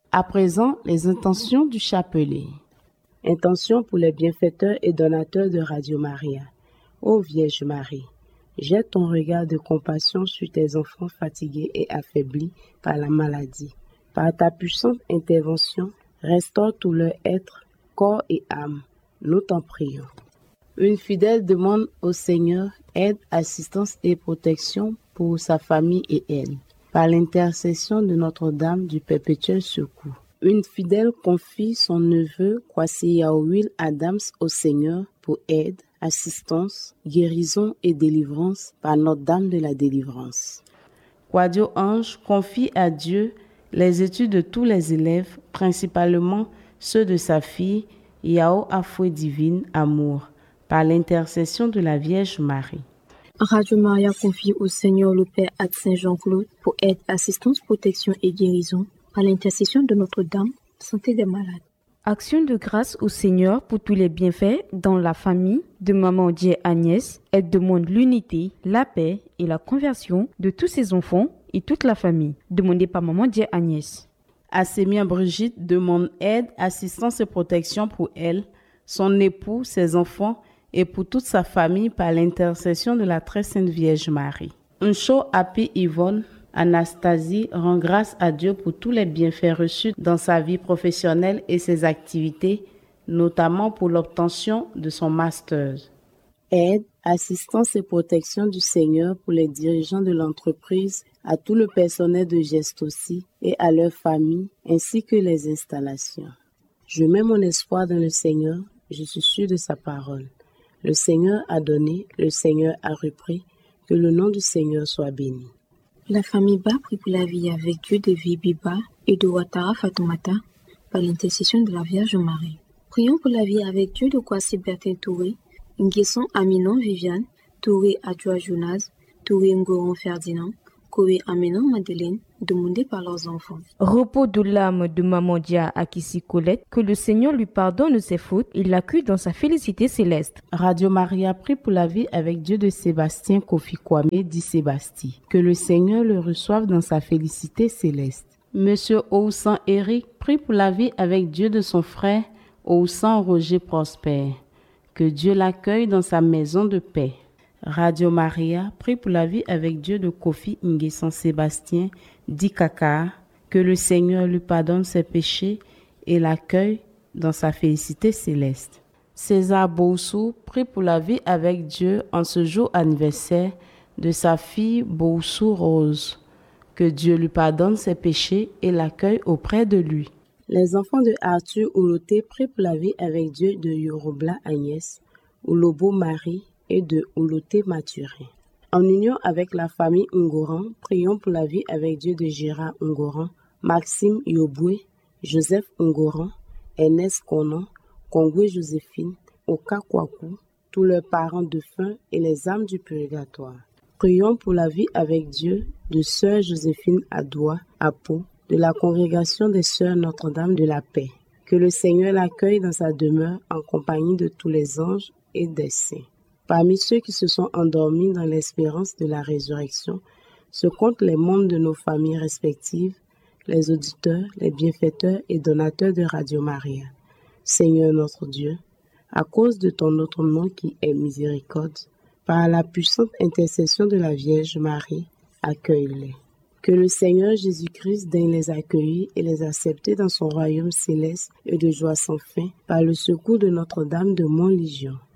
À présent, les intentions du chapelet. Intention pour les bienfaiteurs et donateurs de Radio Maria. Ô Vierge Marie, jette ton regard de compassion sur tes enfants fatigués et affaiblis par la maladie. Par ta puissante intervention, restaure tout leur être, corps et âme. Nous t'en prions. Une fidèle demande au Seigneur aide, assistance et protection pour sa famille et elle, par l'intercession de Notre-Dame du Perpétuel Secours. Une fidèle confie son neveu Kwasi Yaouil Adams au Seigneur pour aide, assistance, guérison et délivrance par Notre-Dame de la Délivrance. Quadio Ange confie à Dieu les études de tous les élèves, principalement ceux de sa fille Yao Afoué Divine Amour, par l'intercession de la Vierge Marie. Radio Maria confie au Seigneur le Père Ad Saint Jean-Claude pour aide, assistance, protection et guérison par l'intercession de Notre-Dame, santé des malades. Action de grâce au Seigneur pour tous les bienfaits dans la famille de Maman Dieu Agnès. Elle demande l'unité, la paix et la conversion de tous ses enfants et toute la famille, demandée par Maman Dieu Agnès. Assémia Brigitte demande aide, assistance et protection pour elle, son époux, ses enfants et pour toute sa famille par l'intercession de la très sainte Vierge Marie. Uncho Api Yvonne Anastasie rend grâce à Dieu pour tous les bienfaits reçus dans sa vie professionnelle et ses activités, notamment pour l'obtention de son master. Aide, assistance et protection du Seigneur pour les dirigeants de l'entreprise, à tout le personnel de geste aussi et à leurs familles, ainsi que les installations. Je mets mon espoir dans le Seigneur, je suis sûr de sa parole. Le Seigneur a donné, le Seigneur a repris, que le nom du Seigneur soit béni. La famille Ba prie pour la vie avec Dieu de Vibiba et de Ouattara Fatoumata par l'intercession de la Vierge Marie. Prions pour la vie avec Dieu de Kwasi Bertin Touré, Nguesson Aminon Viviane, Touré Adjoa Jonas, Touré Ngoron Ferdinand, Koé Aminon Madeleine, demandés par leurs enfants. Repos de l'âme de Maman Dia Akissi Colette, que le Seigneur lui pardonne ses fautes et l'accueille dans sa félicité céleste. Radio Maria prie pour la vie avec Dieu de Sébastien Kofi Kwame dit Sébastien. Que le Seigneur le reçoive dans sa félicité céleste. Monsieur Oussan Eric prie pour la vie avec Dieu de son frère Oussan Roger Prosper. Que Dieu l'accueille dans sa maison de paix. Radio Maria prie pour la vie avec Dieu de Kofi Nguesson Sébastien dit Kaka, que le Seigneur lui pardonne ses péchés et l'accueille dans sa félicité céleste. César Boussou prie pour la vie avec Dieu en ce jour anniversaire de sa fille Boussou Rose, que Dieu lui pardonne ses péchés et l'accueille auprès de lui. Les enfants de Arthur Ouloté prient pour la vie avec Dieu de Yorobla Agnès, Oulobo Marie et de Ouloté Mathurin. En union avec la famille Ngoran, prions pour la vie avec Dieu de Gérard Ngoran, Maxime Yoboué, Joseph Ngoran, Ernest Konan, Kongwe Joséphine, Oka Kwaku, tous leurs parents défunts et les âmes du purgatoire. Prions pour la vie avec Dieu de Sœur Joséphine Adoua, Apo, de la congrégation des Sœurs Notre-Dame de la Paix. Que le Seigneur l'accueille dans sa demeure en compagnie de tous les anges et des saints. Parmi ceux qui se sont endormis dans l'espérance de la résurrection, se comptent les membres de nos familles respectives, les auditeurs, les bienfaiteurs et donateurs de Radio Maria. Seigneur notre Dieu, à cause de ton autre nom qui est miséricorde, par la puissante intercession de la Vierge Marie, accueille-les. Que le Seigneur Jésus-Christ daigne les accueillir et les accepter dans son royaume céleste et de joie sans fin, par le secours de Notre-Dame de Montlégion.